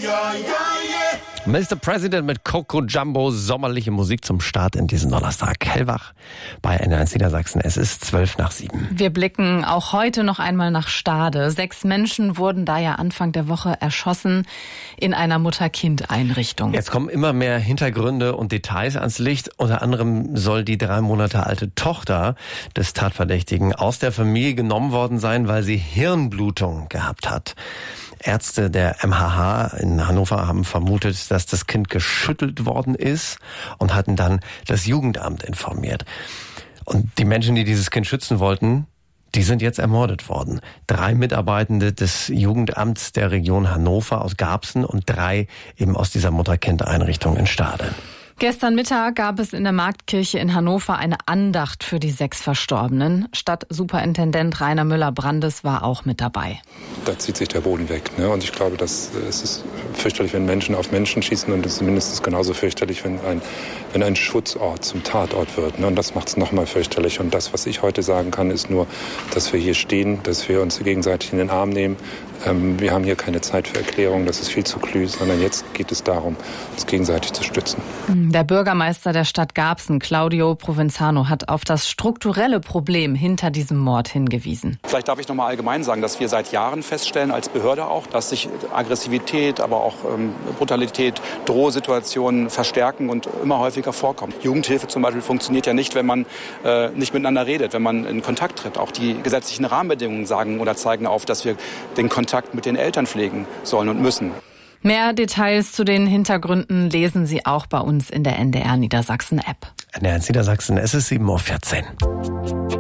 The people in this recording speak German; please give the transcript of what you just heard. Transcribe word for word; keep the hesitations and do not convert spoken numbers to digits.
Mister President mit Coco Jumbo, sommerliche Musik zum Start in diesen Donnerstag. Hellwach bei N eins Niedersachsen. Es ist zwölf nach sieben. Wir blicken auch heute noch einmal nach Stade. Sechs Menschen wurden da ja Anfang der Woche erschossen in einer Mutter-Kind-Einrichtung. Jetzt kommen immer mehr Hintergründe und Details ans Licht. Unter anderem soll die drei Monate alte Tochter des Tatverdächtigen aus der Familie genommen worden sein, weil sie Hirnblutung gehabt hat. Ärzte der M H H in Hannover haben vermutet, dass das Kind geschüttelt worden ist und hatten dann das Jugendamt informiert. Und die Menschen, die dieses Kind schützen wollten, die sind jetzt ermordet worden. Drei Mitarbeitende des Jugendamts der Region Hannover aus Garbsen und drei eben aus dieser Mutter-Kind-Einrichtung in Stade. Gestern Mittag gab es in der Marktkirche in Hannover eine Andacht für die sechs Verstorbenen. Stadtsuperintendent Rainer Müller-Brandes war auch mit dabei. Da zieht sich der Boden weg. Ne? Und ich glaube, dass es ist fürchterlich, wenn Menschen auf Menschen schießen. Und es ist mindestens genauso fürchterlich, wenn ein, wenn ein Schutzort zum Tatort wird. Ne? Und das macht es noch mal fürchterlich. Und das, was ich heute sagen kann, ist nur, dass wir hier stehen, dass wir uns gegenseitig in den Arm nehmen. Ähm, wir haben hier keine Zeit für Erklärungen, das ist viel zu klü, sondern jetzt geht es darum, uns gegenseitig zu stützen. Der Bürgermeister der Stadt Garbsen, Claudio Provenzano, hat auf das strukturelle Problem hinter diesem Mord hingewiesen. Vielleicht darf ich noch mal allgemein sagen, dass wir seit Jahren feststellen, als Behörde auch, dass sich Aggressivität, aber auch ähm, Brutalität, Drohsituationen verstärken und immer häufiger vorkommen. Jugendhilfe zum Beispiel funktioniert ja nicht, wenn man äh, nicht miteinander redet, wenn man in Kontakt tritt. Auch die gesetzlichen Rahmenbedingungen sagen oder zeigen auf, dass wir den Kontakt mit den Eltern pflegen sollen und müssen. Mehr Details zu den Hintergründen lesen Sie auch bei uns in der N D R Niedersachsen App. N D R Niedersachsen, es ist sieben Uhr vierzehn.